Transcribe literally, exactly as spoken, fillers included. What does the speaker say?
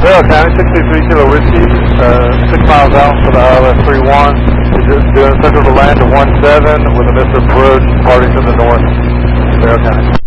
Vale County, sixty-three Kilo Whiskey, uh, six miles out for the I L S three one. Is doing central to land to one seven with a Mister Approach, party to the north, Vale County.